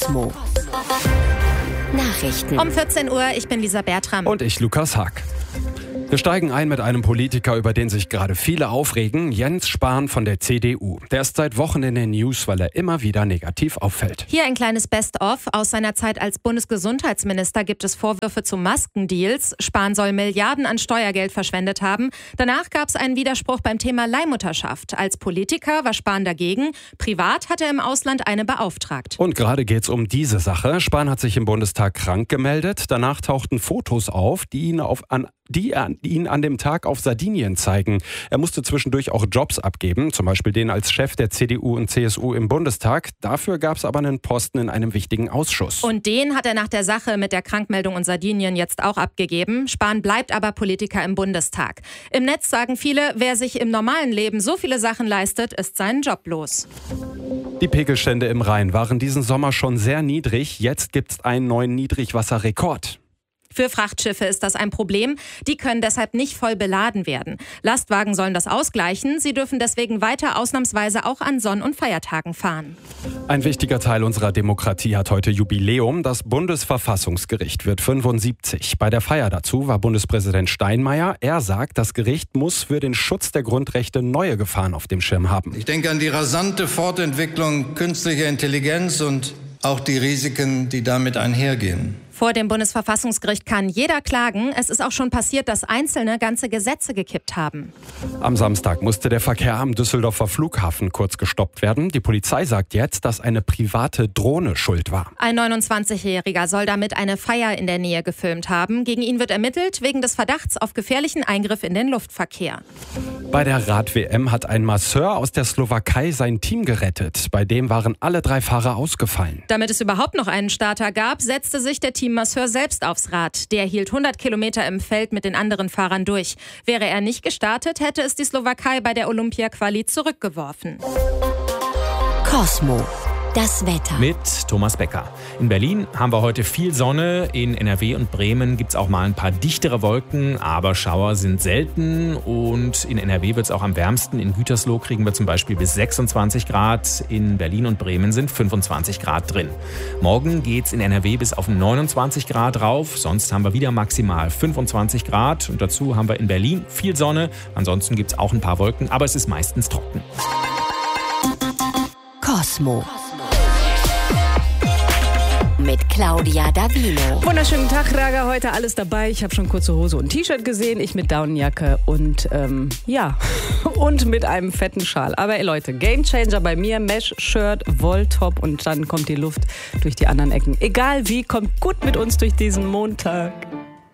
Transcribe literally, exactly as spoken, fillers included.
Cosmo. Nachrichten. Um vierzehn Uhr, ich bin Lisa Bertram. Und ich, Lukas Haag. Wir steigen ein mit einem Politiker, über den sich gerade viele aufregen, Jens Spahn von der C D U. Der ist seit Wochen in den News, weil er immer wieder negativ auffällt. Hier ein kleines Best-of. Aus seiner Zeit als Bundesgesundheitsminister gibt es Vorwürfe zu Maskendeals. Spahn soll Milliarden an Steuergeld verschwendet haben. Danach gab es einen Widerspruch beim Thema Leihmutterschaft. Als Politiker war Spahn dagegen. Privat hat er im Ausland eine beauftragt. Und gerade geht es um diese Sache. Spahn hat sich im Bundestag krank gemeldet. Danach tauchten Fotos auf, die ihn auf an die ihn an dem Tag auf Sardinien zeigen. Er musste zwischendurch auch Jobs abgeben, zum Beispiel den als Chef der C D U und C S U im Bundestag. Dafür gab es aber einen Posten in einem wichtigen Ausschuss. Und den hat er nach der Sache mit der Krankmeldung und Sardinien jetzt auch abgegeben. Spahn bleibt aber Politiker im Bundestag. Im Netz sagen viele, wer sich im normalen Leben so viele Sachen leistet, ist seinen Job los. Die Pegelstände im Rhein waren diesen Sommer schon sehr niedrig. Jetzt gibt es einen neuen Niedrigwasserrekord. Für Frachtschiffe ist das ein Problem. Die können deshalb nicht voll beladen werden. Lastwagen sollen das ausgleichen. Sie dürfen deswegen weiter ausnahmsweise auch an Sonn- und Feiertagen fahren. Ein wichtiger Teil unserer Demokratie hat heute Jubiläum. Das Bundesverfassungsgericht wird fünfundsiebzig. Bei der Feier dazu war Bundespräsident Steinmeier. Er sagt, das Gericht muss für den Schutz der Grundrechte neue Gefahren auf dem Schirm haben. Ich denke an die rasante Fortentwicklung künstlicher Intelligenz und auch die Risiken, die damit einhergehen. Vor dem Bundesverfassungsgericht kann jeder klagen. Es ist auch schon passiert, dass Einzelne ganze Gesetze gekippt haben. Am Samstag musste der Verkehr am Düsseldorfer Flughafen kurz gestoppt werden. Die Polizei sagt jetzt, dass eine private Drohne schuld war. Ein neunundzwanzigjähriger soll damit eine Feier in der Nähe gefilmt haben. Gegen ihn wird ermittelt wegen des Verdachts auf gefährlichen Eingriff in den Luftverkehr. Bei der Rad-W M hat ein Masseur aus der Slowakei sein Team gerettet. Bei dem waren alle drei Fahrer ausgefallen. Damit es überhaupt noch einen Starter gab, setzte sich der Teammasseur selbst aufs Rad. Der hielt hundert Kilometer im Feld mit den anderen Fahrern durch. Wäre er nicht gestartet, hätte es die Slowakei bei der Olympia-Quali zurückgeworfen. Cosmo. Das Wetter. Mit Thomas Becker. In Berlin haben wir heute viel Sonne. In N R W und Bremen gibt es auch mal ein paar dichtere Wolken, aber Schauer sind selten. Und in N R W wird es auch am wärmsten. In Gütersloh kriegen wir zum Beispiel bis sechsundzwanzig Grad. In Berlin und Bremen sind fünfundzwanzig Grad drin. Morgen geht es in N R W bis auf neunundzwanzig Grad rauf. Sonst haben wir wieder maximal fünfundzwanzig Grad. Und dazu haben wir in Berlin viel Sonne. Ansonsten gibt es auch ein paar Wolken, aber es ist meistens trocken. Cosmo. Mit Claudia Davino. Wunderschönen Tag, Raga. Heute alles dabei. Ich habe schon kurze Hose und T-Shirt gesehen. Ich mit Daunenjacke und ähm, ja, und mit einem fetten Schal. Aber ey, Leute, Gamechanger bei mir. Mesh-Shirt, Wolltop und dann kommt die Luft durch die anderen Ecken. Egal wie, kommt gut mit uns durch diesen Montag.